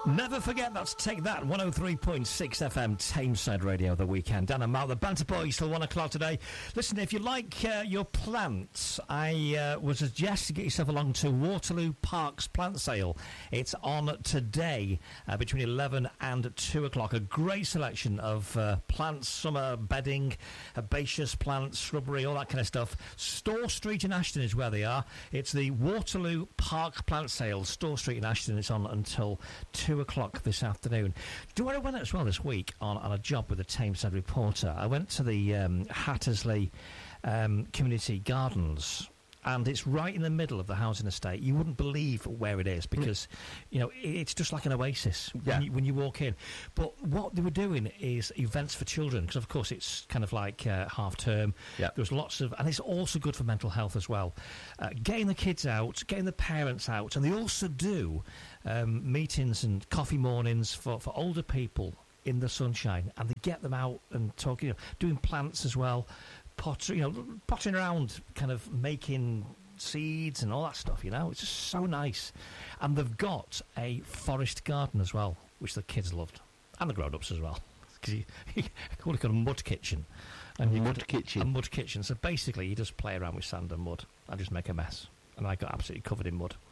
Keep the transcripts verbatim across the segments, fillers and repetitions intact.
Never forget, that's Take That, one oh three point six F M, Tameside Radio, the weekend. Dan and Mal, the Banter Boys, till one o'clock today. Listen, if you like uh, your plants, I uh, would suggest to get yourself along to Waterloo Park's plant sale. It's on today uh, between eleven and two o'clock. A great selection of uh, plants, summer bedding, herbaceous plants, shrubbery, all that kind of stuff. Store Street in Ashton is where they are. It's the Waterloo Park plant sale, Store Street in Ashton. It's on until two o'clock this afternoon. Do I went out as well this week on, on a job with the Tameside Reporter? I went to the um, Hattersley um, Community Gardens, and it's right in the middle of the housing estate. You wouldn't believe where it is because, you know, it's just like an oasis yeah. when, you, when you walk in. But what they were doing is events for children, because of course it's kind of like uh, half term. Yeah. There's lots of, and it's also good for mental health as well. Uh, getting the kids out, getting the parents out, and they also do um, meetings and coffee mornings for, for older people in the sunshine, and they get them out and talking, you know, doing plants as well. Pot, you know, potting around, kind of making seeds and all that stuff, you know. It's just so nice. And they've got a forest garden as well, which the kids loved. And the grown-ups as well. Because you, you call it a mud kitchen. And a mud could, kitchen? A mud kitchen. So basically, you just play around with sand and mud. I just make a mess. And I got absolutely covered in mud.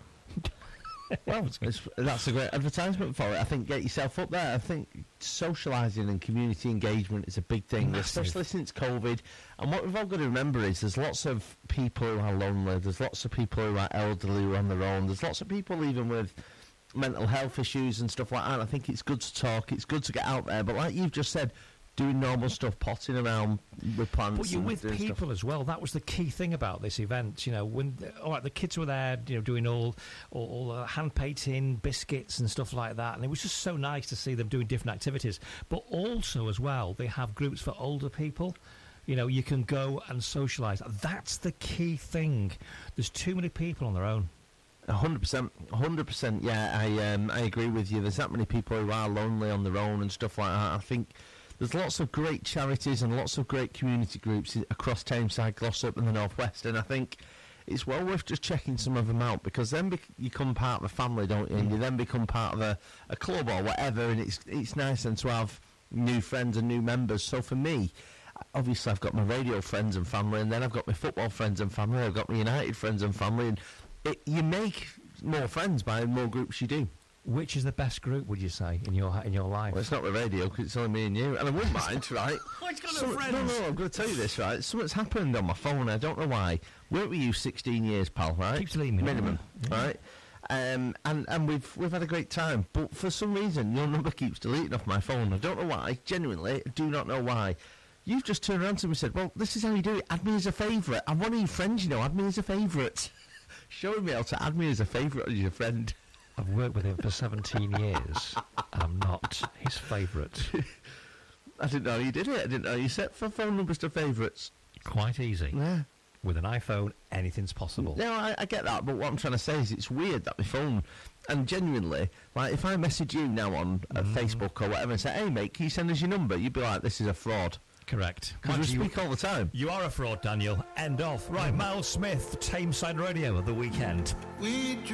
Well, it's, that's a great advertisement for it. I think get yourself up there. I think socialising and community engagement is a big thing, Massive. Especially since COVID. And what we've all got to remember is there's lots of people who are lonely, there's lots of people who are elderly who are on their own, there's lots of people even with mental health issues and stuff like that. I think it's good to talk, it's good to get out there, but like you've just said, doing normal stuff, potting around with plants. But you're with people stuff. as well. That was the key thing about this event. You know, when all right, the kids were there, you know, doing all all, all uh, hand painting, biscuits and stuff like that, and it was just so nice to see them doing different activities. But also as well, they have groups for older people. You know, you can go and socialise. That's the key thing. There's too many people on their own. A hundred percent, a hundred percent. Yeah, I um, I agree with you. There's that many people who are lonely on their own and stuff like that. I think there's lots of great charities and lots of great community groups across Tameside, Glossop and the North West, and I think it's well worth just checking some of them out, because then bec- you become part of a family, don't you? And you then become part of a, a club or whatever, and it's it's nice then to have new friends and new members. So for me, obviously I've got my radio friends and family, and then I've got my football friends and family, I've got my United friends and family, and it, you make more friends by the more groups you do. Which is the best group, would you say, in your in your life? Well, it's not the radio, because it's only me and you. And I wouldn't mind, right? Oh, it's got no Some, friends. No, no, I'm going to tell you this, right? Something's happened on my phone, I don't know why. Worked with you sixteen years, pal, right? Keeps deleting me. Minimum, Yeah. right? Um, and and we've we've had a great time. But for some reason, your number keeps deleting off my phone. I don't know why. Genuinely, I do not know why. You've just turned around to me and said, well, this is how you do it. Add me as a favourite. I'm one of your friends, you know. Add me as a favourite. Showing me how to add me as a favourite as your friend. I've worked with him for seventeen years, and I'm not his favourite. I didn't know you did it. I didn't know you set for phone numbers to favourites. Quite easy. Yeah. With an iPhone, anything's possible. No, I, I get that, but what I'm trying to say is it's weird that my phone, and genuinely, like, if I message you now on uh, Mm. Facebook or whatever and say, hey, mate, can you send us your number? You'd be like, this is a fraud. Correct. Because we speak all the time. You are a fraud, Daniel. End off. Right, Miles Smith, Tameside Radio of the weekend. We